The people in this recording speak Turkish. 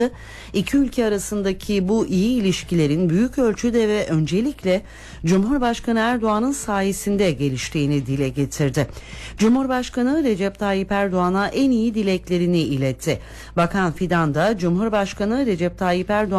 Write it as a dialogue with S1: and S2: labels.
S1: İki ülke arasındaki bu iyi ilişkilerin büyük ölçüde ve öncelikle Cumhurbaşkanı Erdoğan'ın sayesinde geliştiğini dile getirdi. Cumhurbaşkanı Recep Tayyip Erdoğan'a en iyi dileklerini iletti. Bakan Fidan da Cumhurbaşkanı Recep Tayyip Erdoğan